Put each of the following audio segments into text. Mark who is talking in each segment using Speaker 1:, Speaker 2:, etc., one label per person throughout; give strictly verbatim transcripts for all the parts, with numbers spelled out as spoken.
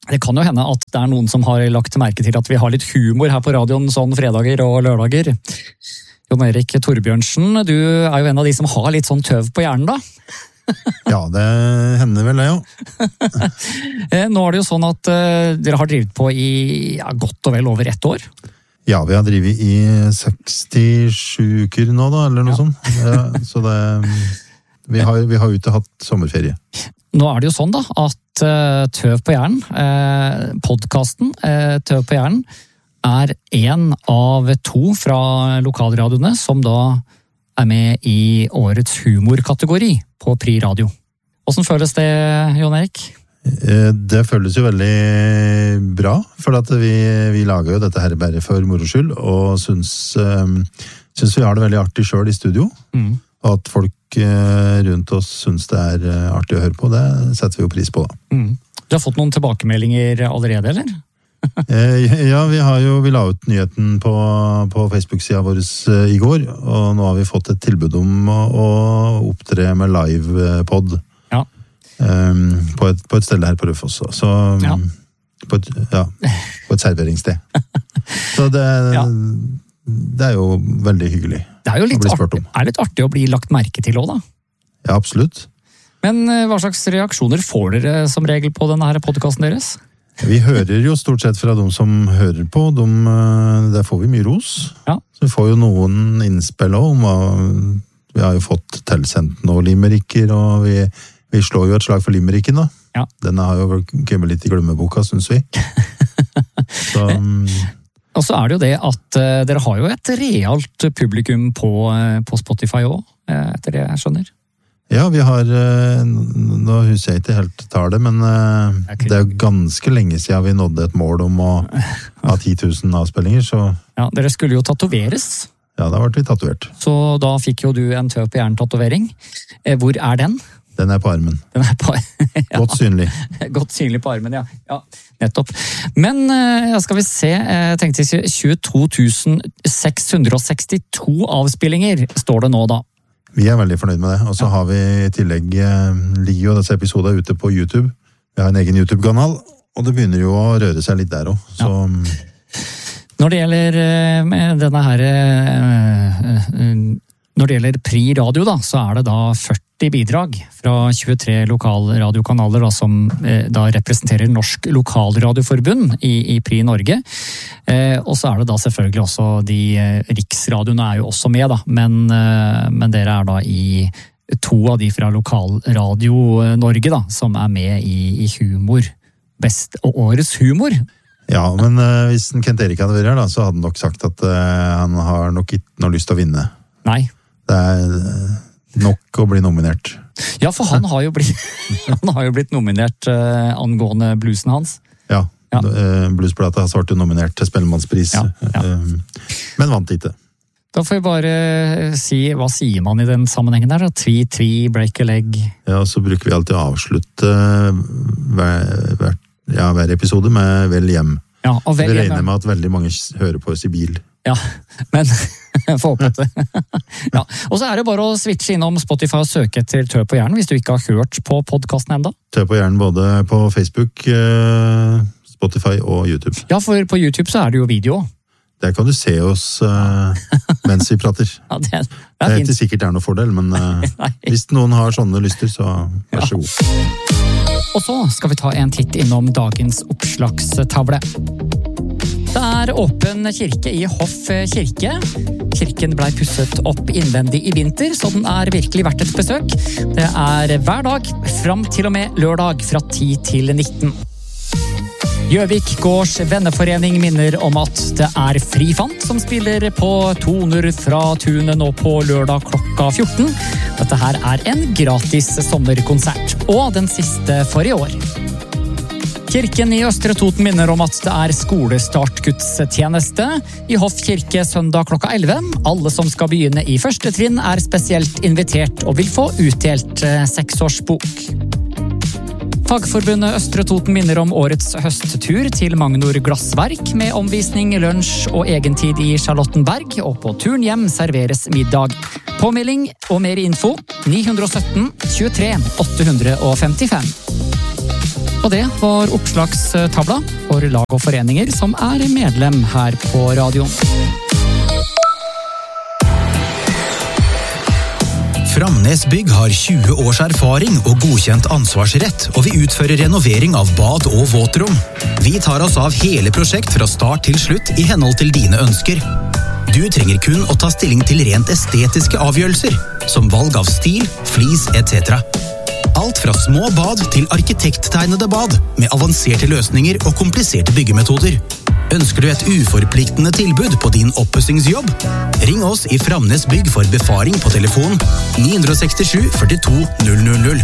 Speaker 1: Det kan jo hende at det er noen som har lagt merke til at vi har litt humor her på radioen sånn fredager og lørdager. Jon Erik Torbjørnsen, du er jo en av de som har litt sånn tøv på hjernen da.
Speaker 2: Ja, det hender vel det jo.
Speaker 1: Nå er det jo sånn at uh, dere har drivet på i ja, godt og vel over ett år.
Speaker 2: Ja, vi har drivet i sekstisju uker nå da, eller noe ja. sånt. Ja, så det, vi har, vi har ute hatt sommerferie.
Speaker 1: Nå er det jo sånn da, at uh, Tøv på hjernen, uh, podcasten uh, Tøv på hjernen, er en av to fra lokalradioene som da er med i årets humorkategori på Pri Radio. Hvordan føles det, Jon Erik?
Speaker 2: Det føles jo veldig bra, for at vi, vi lager jo dette her bare for moro skyld, og synes, um, synes vi har det veldig artig selv i studio, mm. og at folk uh, rundt oss synes det er uh, artig å høre på, det setter vi jo pris på da. Mm.
Speaker 1: Du har fått noen tilbakemeldinger allerede, eller?
Speaker 2: Ja, vi har jo, vi la ut nyheten på, på Facebook-siden vår i går, og nå har vi fått et tilbud om å, å opptre med live-pod ja. um, på, et, på et sted her på Rødfoss. Så, ja. På, et, ja, på et serveringssted. Så det, ja. det er jo veldig hyggelig.
Speaker 1: Det er jo litt, artig, er litt artig å bli lagt merke til også, da.
Speaker 2: Ja, absolutt.
Speaker 1: Men hva slags reaksjoner får dere som regel på denne her podcasten deres?
Speaker 2: Vi hører jo stort sett fra de som hører på, de, der får vi mye ros. Ja. Så vi får jo noen innspill også, og vi har jo fått tilsendt noen limericker, og vi, vi slår jo et slag for limericken da. Ja. Den har jo kommet litt i glemmeboka, synes vi. Så,
Speaker 1: og så er det jo det at uh, dere har jo et realt publikum på, uh, på Spotify også, uh, etter det jeg skjønner.
Speaker 2: Ja, vi har, nå husker jeg ikke helt tallet, men det er jo ganske lenge siden vi nådde et mål om å ha ti tusen avspillinger, så...
Speaker 1: Ja, dere skulle jo tatoveres.
Speaker 2: Ja, da ble vi tatovert.
Speaker 1: Så da fikk jo du en Tøv på hjernen-tatovering. Hvor er den?
Speaker 2: Den er på armen.
Speaker 1: Den er på... ja.
Speaker 2: Godt synlig.
Speaker 1: Godt synlig på armen, ja. Ja, nettopp. Men, ja, skal vi se, jeg tenkte tjueto tusen seks hundre sekstito avspillinger står det nå da.
Speaker 2: Vi er veldig fornøyd med det, og så har vi i tillegg, ligger jo disse episodene ute på YouTube. Vi har en egen YouTube-kanal, og det begynner jo å røre seg litt der også. Så... Ja.
Speaker 1: Når det gjelder denne her, når det gjelder Pri Radio da, så er det da førti bidrag fra tjuetre lokalradiokanaler da, som da representerer Norsk Lokalradioforbund i, i Pri Norge. Eh, og så er det da selvfølgelig også de riksradioene er jo også med da, men, men dere er da i to av de fra Lokalradio Norge da, som er med i, i humor. Best og årets humor.
Speaker 2: Ja, men uh, hvis Kent Erik hadde vært her da, så hadde han nok sagt at uh, han har nok ikke noe lyst til å vinne.
Speaker 1: Nei.
Speaker 2: Det er nok å bli nominert.
Speaker 1: Ja, for han har jo blitt, han har jo blitt nominert uh, angående bluesen hans.
Speaker 2: Ja, ja. Bluesplata har vært nominert til Spellemannspris, ja, ja. Men vant ikke.
Speaker 1: Da får jeg bare si, hva sier man i den sammenhengen der? Tvi, tvi, break a leg.
Speaker 2: Ja, så bruker vi alltid å avslutte hver, hver, ja, hver episode med vel hjem.
Speaker 1: Ja, og vel
Speaker 2: vi
Speaker 1: hjem.
Speaker 2: regner med at veldig mange hører på oss i bil.
Speaker 1: Ja, men få opp dette. Ja. Og så er det bare å switche innom Spotify og søke etter Tøv på hjernen hvis du ikke har hørt på podcasten enda.
Speaker 2: Tøv på hjernen både på Facebook, Spotify og YouTube.
Speaker 1: Ja, for på YouTube så er det jo video.
Speaker 2: Der kan du se oss uh, mens vi prater.
Speaker 1: Ja, det, er, det, er
Speaker 2: det er ikke sikkert det er noe fordel, men uh, hvis noen har sånne lyster, så vær så god.
Speaker 1: Ja. Og så skal vi ta en titt innom dagens oppslagstavle. Det er åpen kirke i Hoff kirke. Kirken ble pusset opp innvendig i vinter, så den er virkelig verdt et besøk. Det er hver dag, fram til og med lørdag, fra ti til nitten. Gjøvik gårds venneforening minner om at det er Frifant som spiller på toner fra tunet nå på lørdag klokka fjorten. Dette her er en gratis sommerkonsert, og den siste for i år. Kirken i Østre Toten minner om at det er skolestartgudstjeneste i Hoff kirke søndag klokka elleve. Alle som skal begynne i første trinn er spesielt invitert og vil få utdelt seksårsbok. Fagforbundet Østre Toten minner om årets høsttur til Magnor Glassverk med omvisning, lunsj og egentid i Charlottenberg, og på turen hjem serveres middag. Påmelding og mer info ni sytten tjuetre åtte femtifem. Og det var oppslagstavla for lag og foreninger som er medlem her på radioen.
Speaker 3: Framnes Bygg har tjue års erfaring og godkjent ansvarsrett, og vi utfører renovering av bad og våtrom. Vi tar oss av hele prosjekt fra start til slutt i henhold til dine ønsker. Du trenger kun å ta stilling til rent estetiske avgjørelser, som valg av stil, flis et cetera. Alt fra små bad til arkitekttegnede bad, med avanserte løsninger og kompliserte byggemetoder. Ønsker du et uforpliktende tilbud på din oppussingsjobb? Ring oss i Framnes Bygg for befaring på telefon ni seks sju førtito null null null.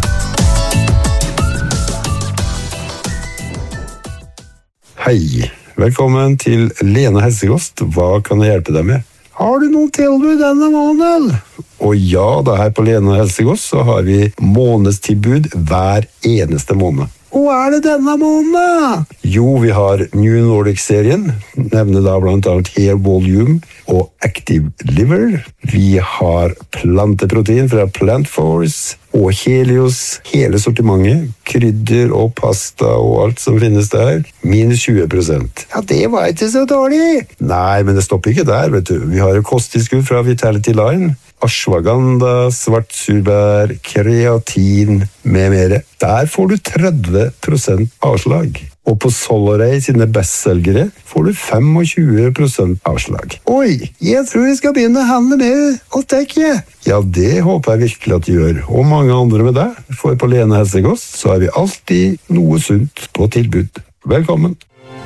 Speaker 4: Hei, velkommen til Lena Helsekost. Hva kan jeg hjelpe deg med? Har du noen tilbud denne måneden? Og ja, da her på Lena Helsekost så har vi månedstilbud hver eneste måned. Hva er det denne måneden? Jo, vi har New Nordic-serien, nevner da blant annet Hair Volume og Active Liver. Vi har planteprotein fra Plant Force og Helios, hele sortimentet, krydder og pasta og alt som finnes der, minus tjue prosent. Ja, det var ikke så dårlig! Nei, men det stopper ikke der, vet du. Vi har et kosttilskudd fra Vitality Line, ashwagandha, svartsurbær, kreatin med mere. Der får du tretti prosent avslag. Og på Solaray sine bestselgere får du tjuefem prosent avslag. Oi, jeg tror jeg skal begynne å handle med og tekke. Ja, det håper jeg virkelig at du gjør. Og mange andre med deg. For på Lena Helsekost så har vi alltid noe sunt på tilbud. Velkommen.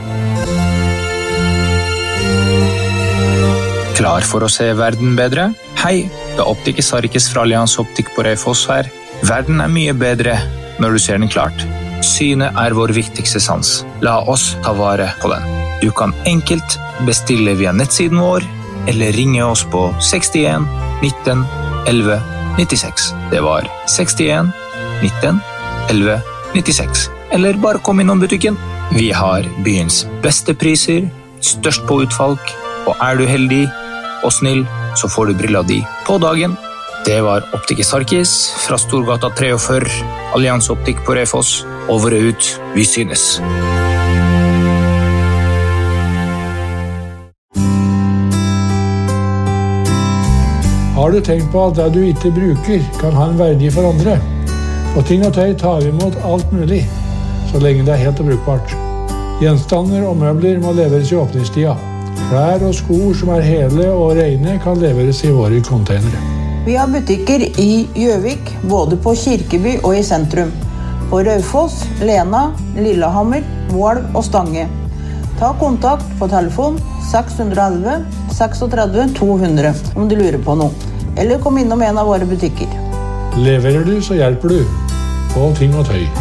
Speaker 5: Klar for å se verden bedre? Hei, det er Optiker Sarkis fra Allianz Optik på Raufoss her. Verden er mye bedre når du ser den klart. Synet er vår viktigste sans. La oss ta vare på den. Du kan enkelt bestille via nettsiden vår, eller ringe oss på sekstien nitten elleve nittiseks. Det var sekstien nitten elleve nittiseks. Eller bare kom innom butikken. Vi har byens beste priser, størst på utvalg, og er du heldig og snill, så får du brilla di på dagen. Det var Optiker Sarkis fra Storgata førtitre, Allianz Optik på Raufoss. Over og ut, vi synes.
Speaker 6: Har du tenkt på at det du ikke bruker kan ha en verdi for andre? Og ting og tøy tar vi imot alt mulig, så lenge det er helt og brukbart. Gjenstander og møbler må leveres i åpningstida. Klær og sko som er hele og rene kan leveres i våre containere.
Speaker 7: Vi har butikker i Gjøvik, både på Kirkeby og i sentrum. På Raufoss, Lena, Lillehammer, Mål og Stange. Ta kontakt på telefon seks elleve trekseks to hundre om du lurer på noe. Eller kom innom en av våre butikker.
Speaker 6: Leverer du, så hjelper du. På ting og tøy.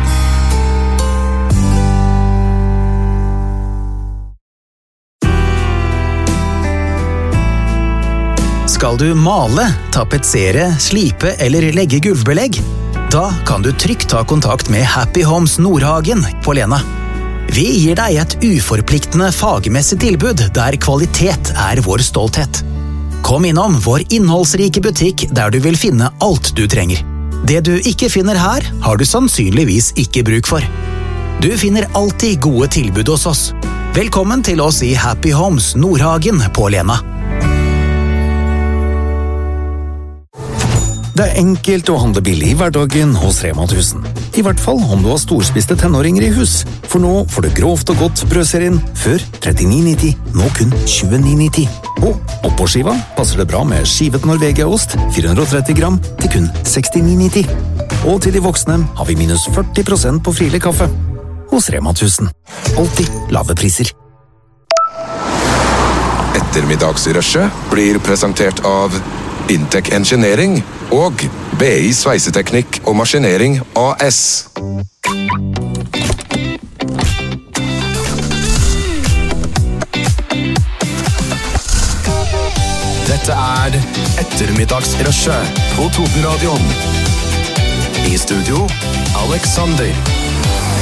Speaker 3: Skal du male, tapetsere, slipe eller legge gulvbelegg? Da kan du trygt ta kontakt med Happy Homes Nordhagen på Lena. Vi gir deg et uforpliktende fagmessig tilbud der kvalitet er vår stolthet. Kom innom vår innholdsrike butikk der du vil finne alt du trenger. Det du ikke finner her, har du sannsynligvis ikke bruk for. Du finner alltid gode tilbud hos oss. Velkommen til oss i Happy Homes Nordhagen på Lena.
Speaker 8: Det er enkelt å handle billig i hverdagen hos Rema tusen. I hvert fall om du har storspiste tenåringer i hus. For nå får du grovt og godt brødserien før trettini nitti, nå kun tjueni nitti. Og oppå skiva passer det bra med skivet Norvegia-ost, fire hundre og tretti gram, til kun sekstini nitti. Og til de voksne har vi minus førti prosent på frilig kaffe. Hos Rema tusen. Alltid lave priser.
Speaker 9: Ettermiddagsrushet blir presentert av Intec Engineering og B I Sveiseteknikk og Maskinering A S. Dette er Ettermiddagsrushet på Totenradioen. I studio, Alexander.